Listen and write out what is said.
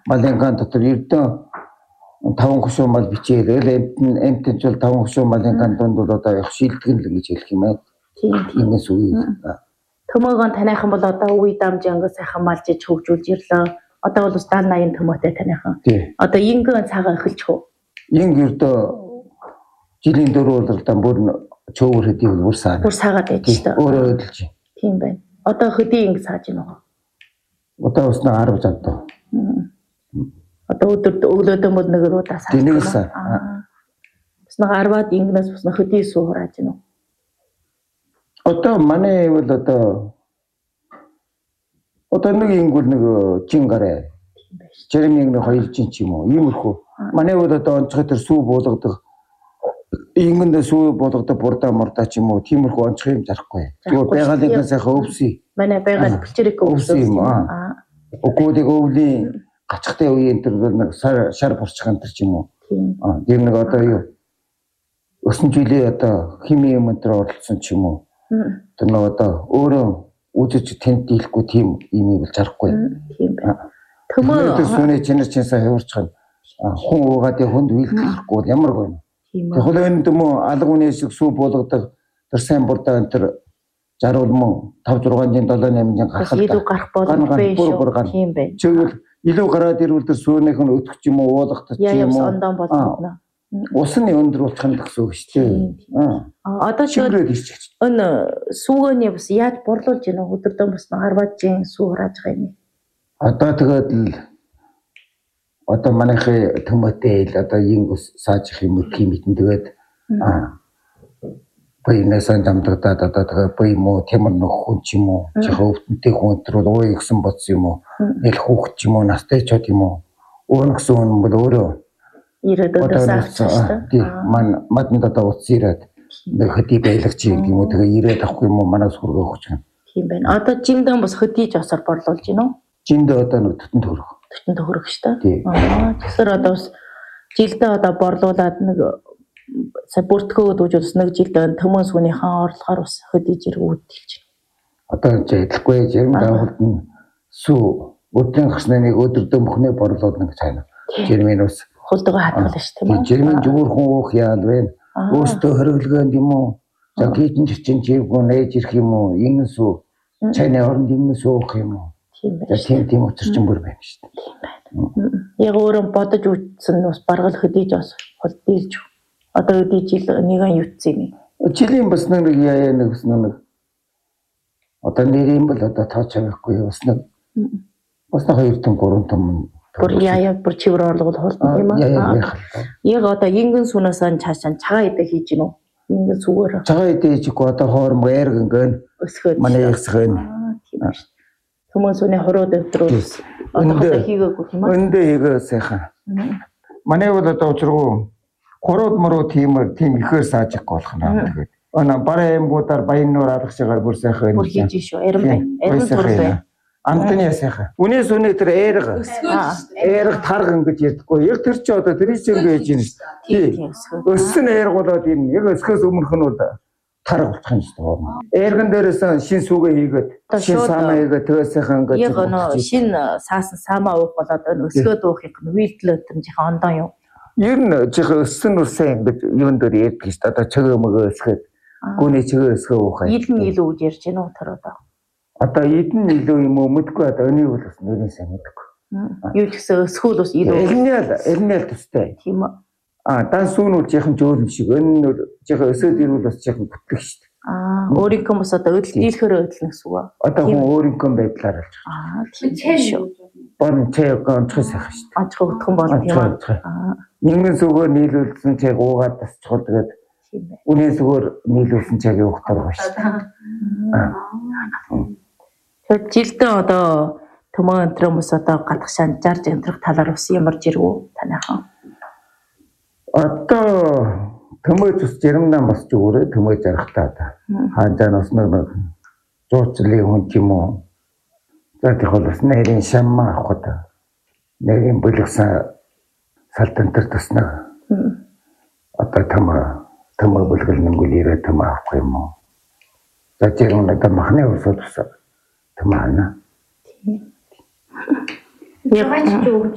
малингаан дотор ердөө 5 гушуун мал бичээл эмтэн жил 5 гушуун малингаан донд бол одоо яг шилтгэн л гэж хэлэх юм аа. Тийм үе. Төмөөгөө таниахан бол одоо үе дамжингаа сайхан малжиж хөгжүүлж ирлээ. Одоо бол 70-80 төмөөтэй таниахан. Одоо ингэн цагаан эхэлж хөө. Инг ердөө жилийн 4 бололтой бүр чөөр хэдий бүр саад. Бүр саагаад байж шүү дээ. Өөрөө өдөлж. Тийм байна. Одоо хэдий инг сааж гин үү? Одоо уснаа 10 завдаа. Одоо өглөөдөө мод нэг удаа сааж. Тэнэгсэн. Уснаа 10-аад ингнээс уснаа хэдий суу хурааж гин үү? Одоо манай бол одоо нэг ингүүл нэг чин гараа. Жеремиг нэг 2 чин ч юм уу. Иймэрхүү. Манай бол одоо онцгой төр сүү буулгадаг. Ингэндээ сүү буулгадаг бурдаа мурдаа ч юм уу. Тиймэрхүү онцгой юм зарахгүй. Зүгээр байгалийн сайхан өвсөй. Манай байгаль бэлчээрэг өвсөй юм аа. Өгөөдийг өвлийн гацхтай үеийн тэр нэг шар бурчих энэ ч юм уу. Тэр нэг одоо юу өсөн жилийн одоо хими юм энэ оролцсон ч юм уу. Тэр нэг одоо өөрөө үзэж тэнд дийлэхгүй тийм юм бол зарахгүй. Тийм байна. Төмөө сүүний чинсаа хөвөрчхөн хүн уугаад хүнд үйлдэхгүй ямар гоо. Тэр хөлөөнд төмөө алга үнэ шиг сүү буулгадаг тэр сайн бурдаа энэ тэр жаруул мөн 5 6 7 8 гарах илүү гарах боломжтой тийм байна. Чигвэл илүү гараад ирвэл тэр сүүнийх нь өтөх ч юм уу уулгах ч юм уу. Ондоо болно. Усны өндруулах нь гэсэн үг шүү дээ. Одоо шийдвэр энэ сүүгөөний бас яаж борлуулж гинэ өдөрдөө бас 10 сүү хурааж байгаа юм. Одоо тэгээд л одоо манайхын төмөтэй л одоо ин ус сааж их юм тийм мэдэн тэгээд баянасаа дамдагдаад одоо тэгээд бай мó темэр нөх хүн ч юм уу жихөө өвдөнтэй хүн төрөл ууй гсэн бодсон юм уу нэл хүүхд ч юм уу настай ч юм уу өөрнөсөн хүн бол өөрөө ирээд өдөөсөө тийм маданд одоо утас ирээд нэг хөдий байлагч юм уу тэгээ ирээд авахгүй юм уу манаас хөргөө өгч юм. Тийм байна. Одоо жимдэн бас хөдийж осоор борлуулж гинэ үү? Жимдээ одоо нэг төтөн төгрөх. Төтөн төгрөх шүү дээ. Тэгэхээр одоо бас жилдээ одоо борлуулад нэг сая бүртгэгөөд үжүүлс нэг жилдээ төмөн сүнийхэн орлогоор бас хөдийж иргүүдэлж байна. Одоо энэ хэлэхгүй жирэмд авалт нь сүү өдрийн хасны нэг өдөрдөө мөхнөө борлуулна гэж байна. Жирэмийн ус хулдгаа хатгална шүү тийм үү? Жирэмийн зүгээр хүн уух яал вэ? Өөртөө хориглогонд юм уу? За гítэн чинь чивгүй нээж ирэх юм уу? Энэ сүү чайны оронд юм суух юм уу? Тийм өчрчин бүр байна шүү дээ. Тийм байна. Яг өөрөө бодож үзсэн бас баргал хөдийж бас холдуулж. Одоо өдий жил нэгэн юутсан юм. Жилийн бас нэг яа нэг бас нэг одоо нэр юм бол одоо тооч авахгүй бас нэг 2 том 3 том бүр яа бүр чивэр орлого холдсон юм аа. Яг одоо ингэн сүнээс цаашаа цагаан идэ хийж гинөө. Ингэн сүгээр. Цагаан идэ хийчихгүй одоо хоорм байр гэнгээ өсгөөд манай ясгэн. Тийм шүү. Хүмүүсийн хороод өдрөөс одоо хийгээгүй юм аа. Өндөө хийгээ сайхан. Манай бол одоо учиргүй хороод мөрөө тийм ихээр саажих болох нь тэгээд. Ана бараа юмгуудаар баян нуур алгашгаар бүр сайхан бүр хийж шүү. Арим бай. Арим турлаа. Антны сайхан. Үнээс үнэ тэр эерэг тарган гэж ярьдаггүй. Яг тэр чи одоо тэр чинь байж байна шүү дээ. Өссөн эерэг болоод юм. Яг өсгөөс өмнөх нь бол тарга болох юм шүү дээ. Эергэн дээрээс шин сүгэ хийгээд шин саамаа хийгээд тэгээ сайхан гэж. Яг нөө шин саасан саамаа уух болоод өсгөөд уухыг нь вилдлээ тэр жихэн ондоо юу. Ер нь жихэн өссөн үсэн ингэж юун дээр ярьдаг шүү дээ. Одоо чөгөө мөгөө өсгөөд гүний чөгөө өсгөө уухаа. Идэн илүү гэж ярьж байна уу тэр одоо. Одоо идэн илүү юм уу мэдгүй одоо өнийг бол бас нэрийн сайн мэдгүй. Юу ч гэсэн өсгөл бас илүү. Эрнэл төстэй. Тийм үү. Дан сүүнүүд жихэн жөөлн шиг энэ жихэн өсөөд ирвэл бас жихэн бүтлэх шүү дээ. Өөрийнхөө бас одоо дийлэхээр өдлөн гэсэн үг. Одоо хүн өөрийнхөө байдлаар алж байгаа. Тийм шүү. Бон цэг онцгой сайхан шүү дээ. Онцгой өтгөн бол тийм үү. Нэгэн сүгээр нийлүүлсэн цэг уугаад тасчихвол тэгээд үнэн сүгээр нийлүүлсэн цэг явах дургай шүү дээ. Тэгээд жилдээ одоо төмөө өнтрөөс одоо гадагшаа 60 өнтрөх талаар ус ямар жиргүү таниахан. Одоо төмөө цус жирэмдэн босч өгөөрэй төмөө жарахтаа хаанаас нэг зуучлалын хүн юм уу. За тийм бол бас нэрийн шаммаа авах нэрийн бүлэгсэн салтантар туснаа. Одоо төмөө бүлгэл нэнгүүл ирээ төмөө авах юм уу. За жирэмдэн одоо махны усууд төмөө ана. Яг